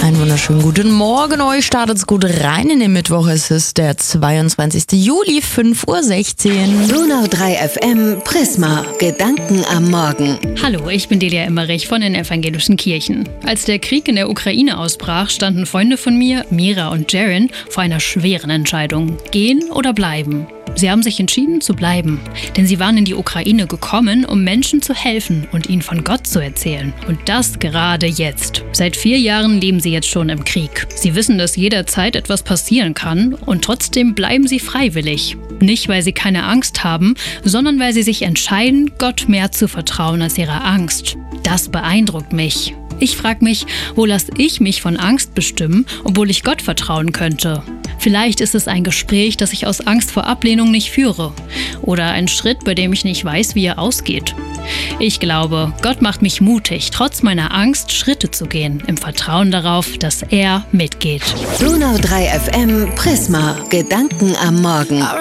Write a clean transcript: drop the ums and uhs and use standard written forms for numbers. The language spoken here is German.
Einen wunderschönen guten Morgen euch. Startet's gut rein in den Mittwoch. Es ist der 22. Juli, 5:16 Uhr. Donau 3 FM, Prisma. Gedanken am Morgen. Hallo, ich bin Delia Emmerich von den Evangelischen Kirchen. Als der Krieg in der Ukraine ausbrach, standen Freunde von mir, Mira und Jaren, vor einer schweren Entscheidung. Gehen oder bleiben? Sie haben sich entschieden zu bleiben, denn sie waren in die Ukraine gekommen, um Menschen zu helfen und ihnen von Gott zu erzählen. Und das gerade jetzt. Seit 4 Jahren leben sie jetzt schon im Krieg. Sie wissen, dass jederzeit etwas passieren kann und trotzdem bleiben sie freiwillig. Nicht, weil sie keine Angst haben, sondern weil sie sich entscheiden, Gott mehr zu vertrauen als ihrer Angst. Das beeindruckt mich. Ich frage mich, wo lasse ich mich von Angst bestimmen, obwohl ich Gott vertrauen könnte? Vielleicht ist es ein Gespräch, das ich aus Angst vor Ablehnung nicht führe. Oder ein Schritt, bei dem ich nicht weiß, wie er ausgeht. Ich glaube, Gott macht mich mutig, trotz meiner Angst Schritte zu gehen, im Vertrauen darauf, dass er mitgeht. Donau 3 FM, Prisma. Gedanken am Morgen.